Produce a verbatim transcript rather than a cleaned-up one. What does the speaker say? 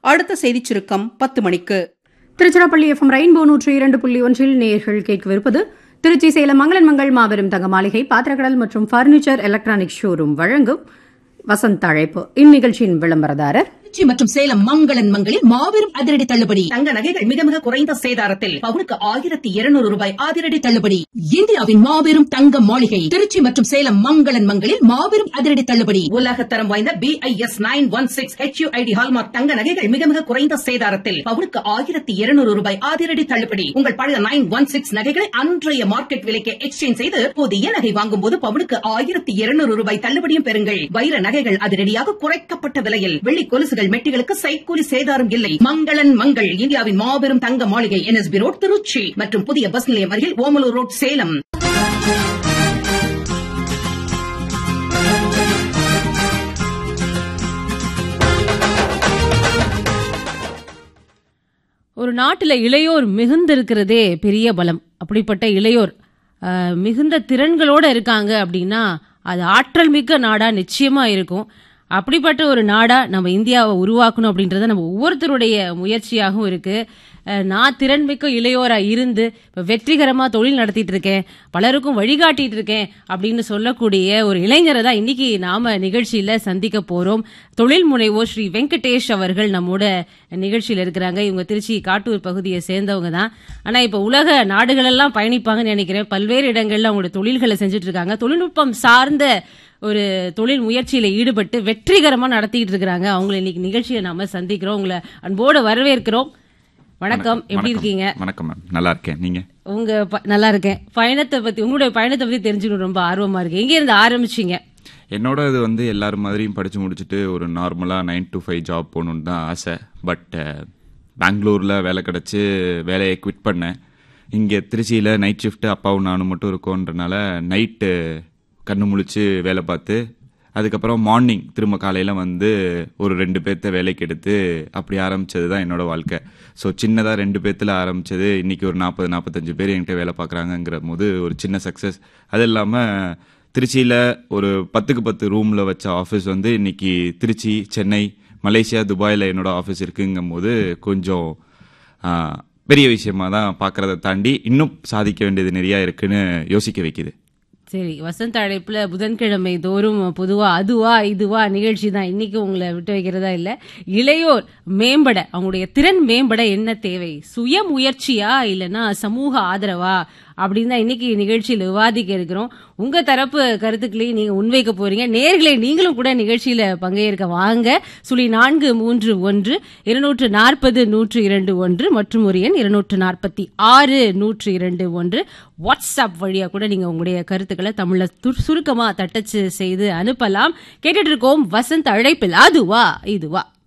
அடுத்த செய்திச் சுருக்கம் பத்து மணிக்கு. திருச்சிராப்பள்ளி எஃப்எம் ரெயின்போ நூற்றி இரண்டு புள்ளி ஒன்றில் நேயர்கள் கேட்கவிருப்பது திருச்சி சேலம் மங்களன் மங்கள் மாபெரும் தங்க மாளிகை பாத்திரக்கடல் மற்றும் பர்னிச்சர் எலக்ட்ரானிக் ஷோரூம் வழங்கும் வசந்த் அழைப்பு. இந்நிகழ்ச்சியின் விளம்பரதாரர் திருச்சி மற்றும் சேலம் மங்களன் மங்களில் மாபெரும் அதிரடி தள்ளுபடி. தங்க நகைகள் மிக மிக குறைந்த சேதாரத்தில் பவுனுக்கு ஆயிரத்தி இருநூறு ரூபாய் அதிரடி தள்ளுபடி. இந்தியாவின் மாபெரும் தங்க மாளிகை திருச்சி மற்றும் சேலம் மங்களன் மங்களில் மாபெரும் அதிரடி தள்ளுபடி. உலகத்தரம் வாய்ந்த B I S nine one six H you I D hallmark தங்க நகைகள் மிக மிக குறைந்த சேதாரத்தில் பவுனுக்கு ஆயிரத்தி இருநூறு ரூபாய் அதிரடி தள்ளுபடி. உங்கள் பழைய நைன் ஒன் சிக்ஸ் நகைகளை அன்றைய மார்க்கெட் விலைக்கு எக்ஸ்சேஞ்ச் செய்து புதிய நகை வாங்கும் போது பவுனுக்கு ஆயிரத்தி இருநூறு ரூபாய் தள்ளுபடியும் பெறுங்கள். வைர நகைகள் அதிரடியாக குறைக்கப்பட்ட விலையில். வெள்ளி கொலுசுகள் மெட்டிகளுக்கு சைக்கூலி சேதாரம் இல்லை. மங்களன் மங்கள் இந்தியாவின் மாபெரும் தங்க மாளிகை N S B road Trichy மற்றும் புதிய பஸ் நிலையம் அருகில் ஓமலூர் ரோட் சேலம். ஒரு நாட்டில் இளையோர் மிகுந்திருக்கிறதே பெரிய பலம். அப்படிப்பட்ட இளையோர் மிகுந்த திறன்களோட இருக்காங்க அப்படின்னா அது ஆற்றல் மிக்க நாடா நிச்சயமா இருக்கும். அப்படிப்பட்ட ஒரு நாடா நம்ம இந்தியாவை உருவாக்கணும் அப்படின்றத நம்ம ஒவ்வொருத்தருடைய முயற்சியாகவும் இருக்கு. நான் திறன்மிக்க இளையோரா இருந்து இப்போ வெற்றிகரமா தொழில் நடத்திட்டு இருக்கேன், பலருக்கும் வழிகாட்டிட்டு இருக்கேன் அப்படின்னு சொல்லக்கூடிய ஒரு இளைஞரை தான் இன்னைக்கு நாம நிகழ்ச்சியில சந்திக்க போறோம். தொழில் முனைவோர் ஸ்ரீ வெங்கடேஷ் அவர்கள் நம்மோட நிகழ்ச்சியில இருக்கிறாங்க. இவங்க திருச்சி காட்டூர் பகுதியை சேர்ந்தவங்க தான். ஆனா இப்ப உலக நாடுகளெல்லாம் பயணிப்பாங்கன்னு நினைக்கிறேன். பல்வேறு இடங்கள்ல அவங்களோட தொழில்களை செஞ்சுட்டு இருக்காங்க. தொழில்நுட்பம் சார்ந்த ஒரு தொழில் முயற்சியில ஈடுபட்டு வெற்றிகரமா நடத்திட்டு இருக்கிறாங்க. அவங்களை இன்னைக்கு நிகழ்ச்சியை நாம சந்திக்கிறோம். உங்களை அன்போடு வரவேற்கிறோம். வணக்கம், எப்படி இருக்கீங்க? வணக்கம் மேம், நல்லா இருக்கேன். நீங்க? உங்க நல்லா இருக்கேன். பயணத்தை பத்தி, உங்களுடைய பயணத்தை பத்தி தெரிஞ்சுக்கணும் ரொம்ப ஆர்வமா இருக்கு. எங்க இருந்து ஆரம்பிச்சீங்க? என்னோட இது வந்து எல்லாரும் மாதிரியும் படிச்சு முடிச்சுட்டு ஒரு நார்மலா நைன் டு ஃபைவ் ஜாப் போகணுன்னு தான் ஆசை. பட் பெங்களூர்ல வேலை கிடைச்சு வேலையை குவிட் பண்ணேன். இங்க திருச்சியில நைட் ஷிஃப்ட் அப்பாவும் நானும் மட்டும் இருக்கோன்றனால நைட்டு கண்ணு முழிச்சு வேலை பார்த்து அதுக்கப்புறம் மார்னிங் திரும்ப காலையில் வந்து ஒரு ரெண்டு பேர்த்த வேலைக்கு எடுத்து அப்படி ஆரம்பித்தது தான் என்னோட வாழ்க்கை. ஸோ சின்னதாக ரெண்டு பேர்த்தில் ஆரம்பித்தது இன்றைக்கி ஒரு நாற்பது நாற்பத்தஞ்சு பேர் என்கிட்ட வேலை பார்க்குறாங்கங்கிற போது ஒரு சின்ன சக்ஸஸ். அது இல்லாமல் திருச்சியில் ஒரு பத்துக்கு பத்து ரூமில் வச்ச ஆஃபீஸ் வந்து இன்றைக்கி திருச்சி, சென்னை, மலேசியா, துபாயில் என்னோட ஆஃபீஸ் இருக்குங்கும் போது கொஞ்சம் பெரிய விஷயமா தான் பார்க்குறத தாண்டி இன்னும் சாதிக்க வேண்டியது நிறையா இருக்குன்னு யோசிக்க வைக்குது. சரி, வசந்த அழைப்புல புதன்கிழமை தோறும் பொதுவா அதுவா இதுவா நிகழ்ச்சி தான். இன்னைக்கு உங்களை விட்டு வைக்கிறதா இல்ல. இளையோர் மேம்பட, அவங்களுடைய திறன் மேம்பட என்ன தேவை? சுய முயற்சியா இல்லைன்னா சமூக ஆதரவா அப்படின்னு தான் இன்னைக்கு நிகழ்ச்சியில் விவாதிக்க இருக்கிறோம். உங்க தரப்பு கருத்துக்களையும் நீங்க முன்வைக்க போறீங்க. நேர்களை நீங்களும் கூட நிகழ்ச்சியில பங்கேற்க வாங்க. சுழி நான்கு மூன்று ஒன்று இருநூற்று நாற்பது நூற்று இரண்டு ஒன்று மற்றும் ஒரு எண் இருநூற்று நாற்பத்தி ஆறு நூற்று இரண்டு ஒன்று. வாட்ஸ்அப் வழியா கூட நீங்க உங்களுடைய கருத்துக்களை தமிழ்ல சுருக்கமா தட்டச்சு செய்து அனுப்பலாம். கேட்டுட்டு இருக்கோம் வசந்த் அழைப்பில் அதுவா இதுவா.